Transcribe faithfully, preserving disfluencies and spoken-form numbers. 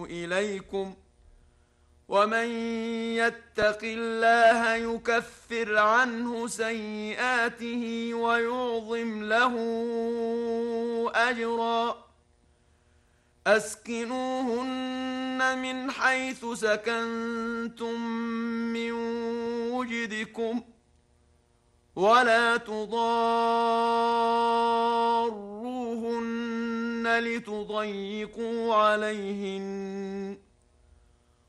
إليكم ومن يتق الله يكفر عنه سيئاته ويعظم له أجرا أسكنوهن من حيث سكنتم من وجدكم ولا تضاروهن لتضيقوا عليهن